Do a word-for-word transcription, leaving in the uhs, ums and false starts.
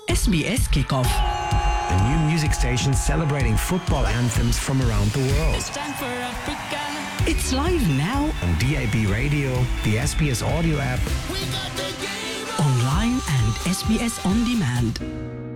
S B S Kickoff. The new music station celebrating football anthems from around the world. It's time for Africa. It's live now On D A B radio, the S B S audio app, We got the game on. online and S B S On Demand.